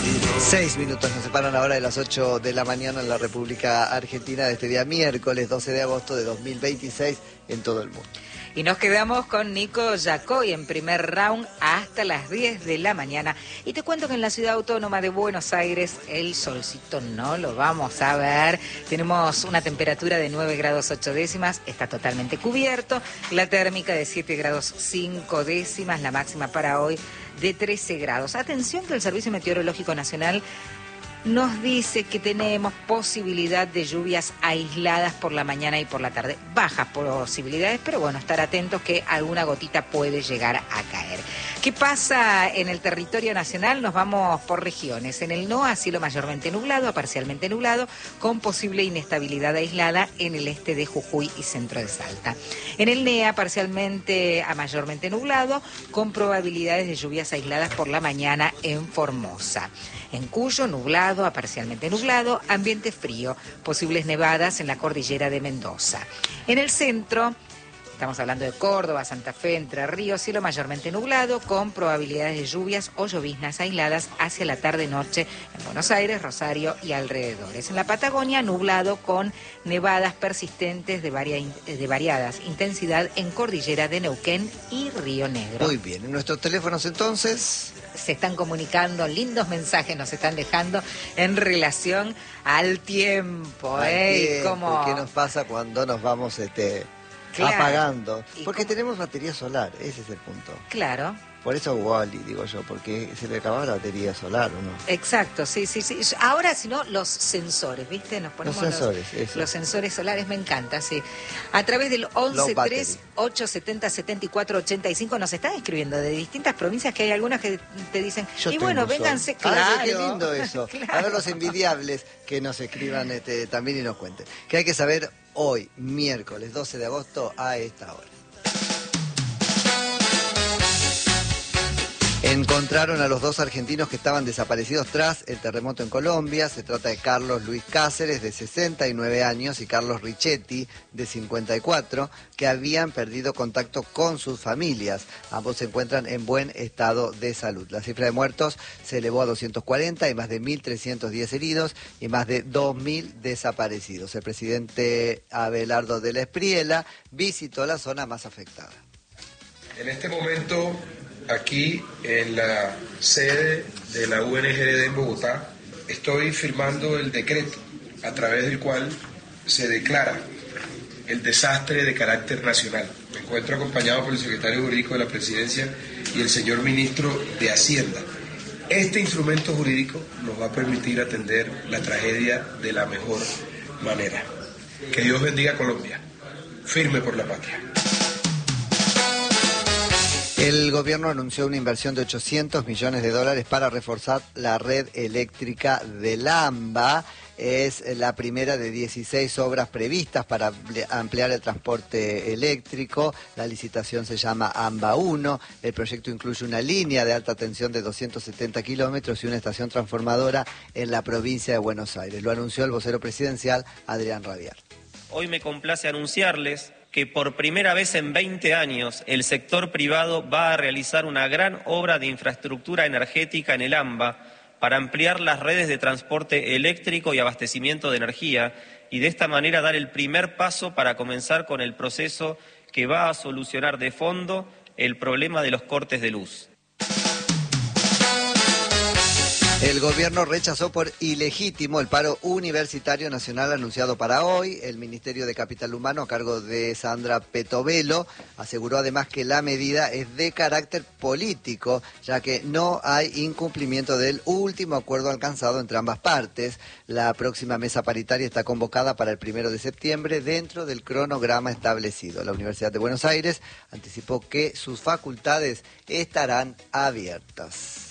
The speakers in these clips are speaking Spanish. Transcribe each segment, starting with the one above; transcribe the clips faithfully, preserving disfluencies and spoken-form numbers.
Seis minutos nos separan ahora de las ocho de la mañana en la República Argentina de este día miércoles doce de agosto de dos mil veintiséis en todo el mundo. Y nos quedamos con Nico Yacoy en primer round hasta las diez de la mañana. Y te cuento que en la ciudad autónoma de Buenos Aires el solcito no lo vamos a ver. Tenemos una temperatura de nueve grados ocho décimas, está totalmente cubierto. La térmica de siete grados cinco décimas, la máxima para hoy de trece grados. Atención que el Servicio Meteorológico Nacional nos dice que tenemos posibilidad de lluvias aisladas por la mañana y por la tarde. Bajas posibilidades, pero bueno, estar atentos que alguna gotita puede llegar a caer. ¿Qué pasa en el territorio nacional? Nos vamos por regiones. En el N O A, cielo mayormente nublado a parcialmente nublado, con posible inestabilidad aislada en el este de Jujuy y centro de Salta. En el N E A, parcialmente a mayormente nublado, con probabilidades de lluvias aisladas por la mañana en Formosa. En Cuyo, nublado a parcialmente nublado, ambiente frío, posibles nevadas en la cordillera de Mendoza. En el centro, estamos hablando de Córdoba, Santa Fe, Entre Ríos, cielo mayormente nublado, con probabilidades de lluvias o lloviznas aisladas hacia la tarde-noche en Buenos Aires, Rosario y alrededores. En la Patagonia, nublado con nevadas persistentes de, varia, de variadas intensidad en cordillera de Neuquén y Río Negro. Muy bien, en nuestros teléfonos entonces se están comunicando, lindos mensajes nos están dejando en relación al tiempo. Al ¿eh? tiempo, ¿Cómo? ¿Qué nos pasa cuando nos vamos este, claro. apagando? Porque cómo? tenemos batería solar, ese es el punto. Claro. Por eso Wally, digo yo, porque se le acababa la batería solar, ¿o no? Exacto, sí, sí, sí. Ahora, si no, los sensores, ¿viste? Nos ponemos los sensores, los, eso. Los sensores solares, me encanta, sí. A través del once tres ocho setenta setenta y cuatro ochenta y cinco nos están escribiendo de distintas provincias, que hay algunas que te dicen, yo y bueno, sol. vénganse, claro. Ah, qué lindo eso. Claro. A ver los envidiables que nos escriban este, también y nos cuenten. Que hay que saber hoy, miércoles doce de agosto, a esta hora. Encontraron a los dos argentinos que estaban desaparecidos tras el terremoto en Colombia. Se trata de Carlos Luis Cáceres, de sesenta y nueve años, y Carlos Richetti, de cincuenta y cuatro, que habían perdido contacto con sus familias. Ambos se encuentran en buen estado de salud. La cifra de muertos se elevó a doscientos cuarenta, hay más de mil trescientos diez heridos y más de dos mil desaparecidos. El presidente Abelardo de la Espriella visitó la zona más afectada. En este momento, aquí en la sede de la U N G R D en Bogotá, estoy firmando el decreto a través del cual se declara el desastre de carácter nacional. Me encuentro acompañado por el secretario jurídico de la Presidencia y el señor ministro de Hacienda. Este instrumento jurídico nos va a permitir atender la tragedia de la mejor manera. Que Dios bendiga a Colombia. Firme por la patria. El gobierno anunció una inversión de ochocientos millones de dólares para reforzar la red eléctrica del AMBA. Es la primera de dieciséis obras previstas para ampliar el transporte eléctrico. La licitación se llama AMBA uno. El proyecto incluye una línea de alta tensión de doscientos setenta kilómetros y una estación transformadora en la provincia de Buenos Aires. Lo anunció el vocero presidencial, Adrián Rabiar. Hoy me complace anunciarles que por primera vez en veinte años el sector privado va a realizar una gran obra de infraestructura energética en el AMBA para ampliar las redes de transporte eléctrico y abastecimiento de energía y de esta manera dar el primer paso para comenzar con el proceso que va a solucionar de fondo el problema de los cortes de luz. El gobierno rechazó por ilegítimo el paro universitario nacional anunciado para hoy. El Ministerio de Capital Humano, a cargo de Sandra Petovelo, aseguró además que la medida es de carácter político, ya que no hay incumplimiento del último acuerdo alcanzado entre ambas partes. La próxima mesa paritaria está convocada para el primero de septiembre dentro del cronograma establecido. La Universidad de Buenos Aires anticipó que sus facultades estarán abiertas.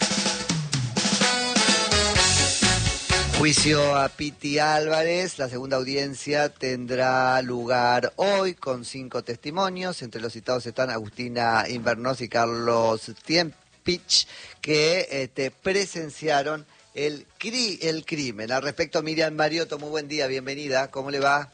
Juicio a Piti Álvarez. La segunda audiencia tendrá lugar hoy con cinco testimonios. Entre los citados están Agustina Invernós y Carlos Tiempich, que este, presenciaron el, cri el crimen. Al respecto, Miriam Mariotto, muy buen día, bienvenida. ¿Cómo le va?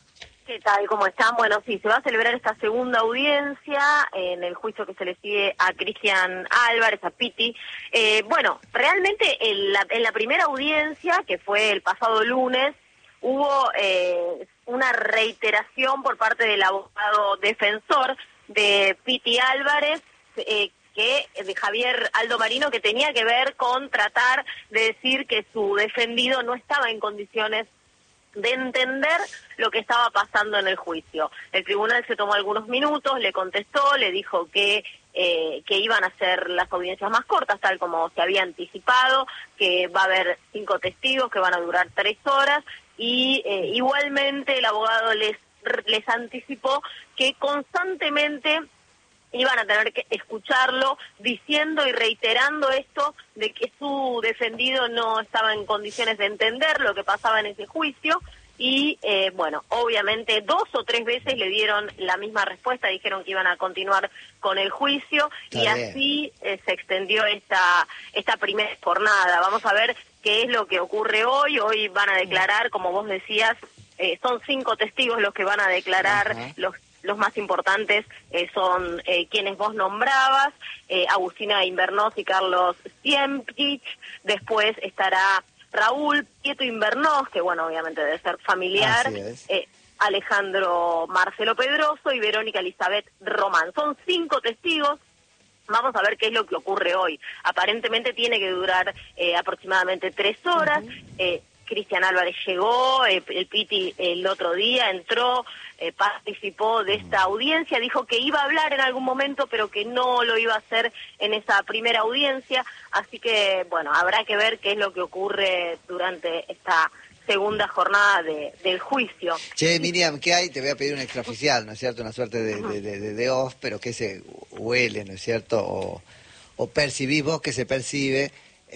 ¿Qué tal? ¿Cómo están? Bueno, sí, se va a celebrar esta segunda audiencia en el juicio que se le sigue a Cristian Álvarez, a Piti. Eh, bueno, realmente en la, en la primera audiencia, que fue el pasado lunes, hubo eh, una reiteración por parte del abogado defensor de Piti Álvarez, eh, que de Javier Aldo Marino, que tenía que ver con tratar de decir que su defendido no estaba en condiciones de entender lo que estaba pasando en el juicio. El tribunal se tomó algunos minutos, le contestó, le dijo que eh, que iban a ser las audiencias más cortas, tal como se había anticipado, que va a haber cinco testigos que van a durar tres horas, y eh, igualmente el abogado les, les anticipó que constantemente iban a tener que escucharlo diciendo y reiterando esto de que su defendido no estaba en condiciones de entender lo que pasaba en ese juicio y, eh, bueno, obviamente dos o tres veces le dieron la misma respuesta, dijeron que iban a continuar con el juicio. Está y bien. Así eh, se extendió esta, esta primera jornada. Vamos a ver qué es lo que ocurre hoy. Hoy van a declarar, como vos decías, eh, son cinco testigos los que van a declarar. Ajá. los Los más importantes eh, son eh, quienes vos nombrabas, eh, Agustina Invernós y Carlos Siemprich. Después estará Raúl Prieto Invernós, que bueno, obviamente debe ser familiar, eh, Alejandro Marcelo Pedroso y Verónica Elizabeth Román. Son cinco testigos. Vamos a ver qué es lo que ocurre hoy. Aparentemente tiene que durar eh, aproximadamente tres horas. Uh-huh. eh, Cristian Álvarez llegó, eh, el Piti el otro día entró, eh, participó de esta audiencia, dijo que iba a hablar en algún momento, pero que no lo iba a hacer en esa primera audiencia, así que, bueno, habrá que ver qué es lo que ocurre durante esta segunda jornada de, del juicio. Che, Miriam, ¿qué hay? Te voy a pedir un extraoficial, ¿no es cierto? Una suerte de, de, de, de, de off, pero que se huele, ¿no es cierto? O, o percibís vos que se percibe,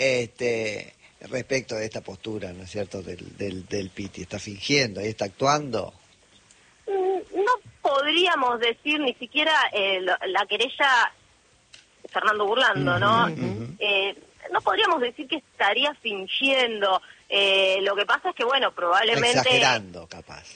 este... respecto de esta postura, ¿no es cierto?, del, del, del Piti. ¿Está fingiendo? ¿Ahí está actuando? No podríamos decir ni siquiera eh, la, la querella Fernando Burlando, ¿no? Uh-huh. Eh, no podríamos decir que estaría fingiendo. Eh, lo que pasa es que, bueno, probablemente... Exagerando, capaz.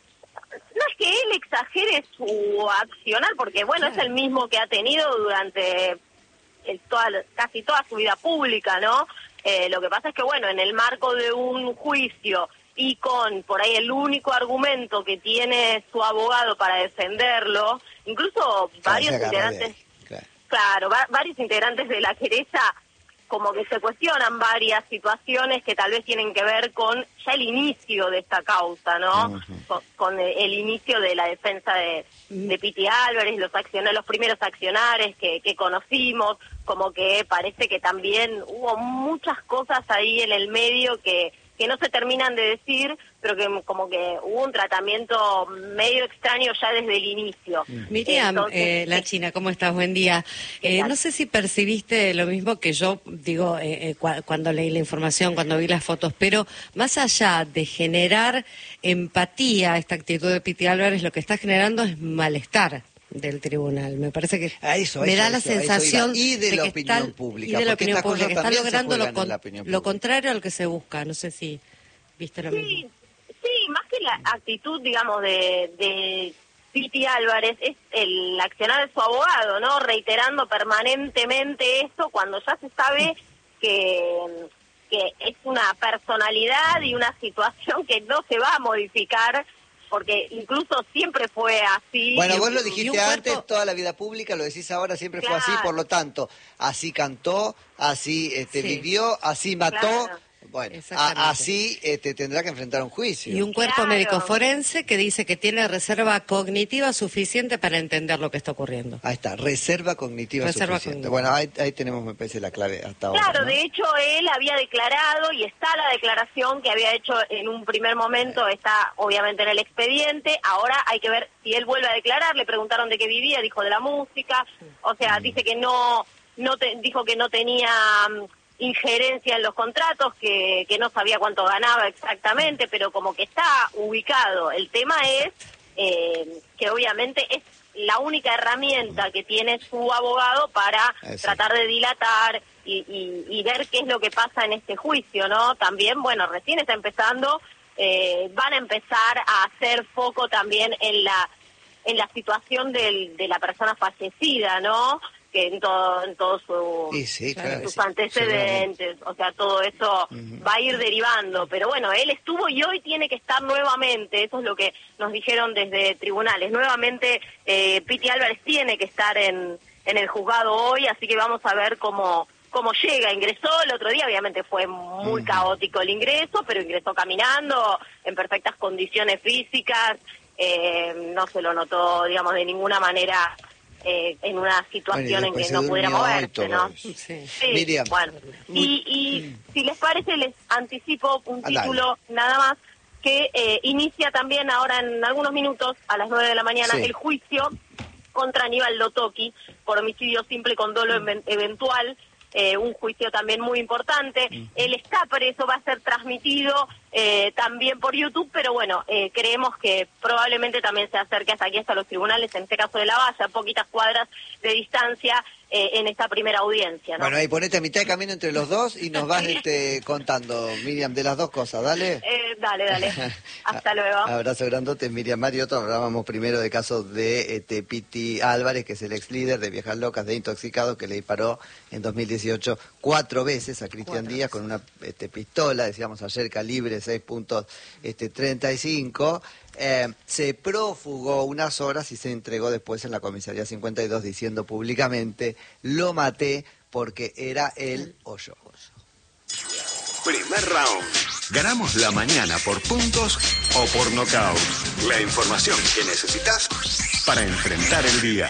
No es que él exagere su accionar, porque, bueno, claro, es el mismo que ha tenido durante el, toda, casi toda su vida pública, ¿no? Eh, lo que pasa es que, bueno, en el marco de un juicio y con, por ahí, el único argumento que tiene su abogado para defenderlo, incluso claro, varios integrantes, claro, claro va, varios integrantes de la querella como que se cuestionan varias situaciones que tal vez tienen que ver con ya el inicio de esta causa, ¿no? Uh-huh. Con, con el inicio de la defensa de, de Piti Álvarez, los accionarios, los primeros accionarios que, que conocimos, como que parece que también hubo muchas cosas ahí en el medio que, que no se terminan de decir, pero que como que hubo un tratamiento medio extraño ya desde el inicio. Miriam, Entonces, eh, la China, ¿cómo estás? Buen día. Eh, no sé si percibiste lo mismo que yo, digo, eh, eh, cu- cuando leí la información, cuando vi las fotos, pero más allá de generar empatía, esta actitud de Piti Álvarez, lo que está generando es malestar del tribunal. Me parece que a eso, me eso, da la eso, sensación y de, de la que opinión están, pública, y de la porque opinión pública, que están logrando lo, con, lo contrario a lo que se busca. No sé si viste lo sí, mismo. Sí, más que la actitud, digamos, de, de Piti Álvarez, es el accionar de su abogado, ¿no? Reiterando permanentemente eso cuando ya se sabe que, que es una personalidad y una situación que no se va a modificar, porque incluso siempre fue así. Bueno, vos lo dijiste cuerpo... antes, toda la vida pública, lo decís ahora, siempre claro, fue así, por lo tanto, así cantó, así este, sí. vivió, así mató. Claro. Bueno, a, así este, tendrá que enfrentar un juicio. Y un cuerpo claro. médico forense que dice que tiene reserva cognitiva suficiente para entender lo que está ocurriendo. Ahí está, reserva cognitiva reserva suficiente. Cognitiva. Bueno, ahí, ahí tenemos, me parece, la clave hasta claro, ahora. Claro, ¿no? De hecho, él había declarado, y está la declaración que había hecho en un primer momento, está obviamente en el expediente. Ahora hay que ver si él vuelve a declarar. Le preguntaron de qué vivía, dijo de la música. O sea, mm. dice que no, no te, dijo que no tenía injerencia en los contratos, que, que no sabía cuánto ganaba exactamente, pero como que está ubicado. El tema es eh, que obviamente es la única herramienta que tiene su abogado para Eso. tratar de dilatar y, y, y ver qué es lo que pasa en este juicio, ¿no? También, bueno, recién está empezando eh, van a empezar a hacer foco también en la en la situación del, de la persona fallecida, ¿no? Que en todo, en todo su, sí, sí, claro, sus sí, antecedentes, o sea, todo eso uh-huh. va a ir derivando. Pero bueno, él estuvo y hoy tiene que estar nuevamente, eso es lo que nos dijeron desde tribunales. Nuevamente, eh, Piti Álvarez tiene que estar en, en el juzgado hoy, así que vamos a ver cómo... cómo llega. Ingresó el otro día, obviamente fue muy uh-huh. caótico el ingreso, pero ingresó caminando, en perfectas condiciones físicas, eh, no se lo notó, digamos, de ninguna manera eh, en una situación bueno, en que no pudiera moverse, ¿no? Sí. Sí, Miriam. Bueno, y, y si les parece, les anticipo un título nada más, que eh, inicia también ahora en algunos minutos, a las nueve de la mañana, sí. el juicio contra Aníbal Lotoki por homicidio simple con dolo mm. eventual. Eh, un juicio también muy importante. Uh-huh. Él está preso, va a ser transmitido eh, también por YouTube, pero bueno, eh, creemos que probablemente también se acerque hasta aquí, hasta los tribunales, en este caso de La Valla, poquitas cuadras de distancia eh, en esta primera audiencia, ¿no? Bueno, ahí ponete a mitad de camino entre los dos y nos vas este, contando, Miriam, de las dos cosas, dale. Eh, dale, dale. Hasta luego. Abrazo grandote, Miriam Mariotto. Hablábamos primero del caso de este, Piti Álvarez, que es el ex líder de Viejas Locas, de Intoxicados, que le disparó en dos mil dieciocho cuatro veces a Cristian Díaz con una este, pistola, decíamos ayer, calibre seis punto treinta y cinco. Eh, se prófugó unas horas y se entregó después en la comisaría cincuenta y dos diciendo públicamente: lo maté porque era él o yo. Primer round. Ganamos la mañana por puntos o por nocaut. La información que necesitas para enfrentar el día.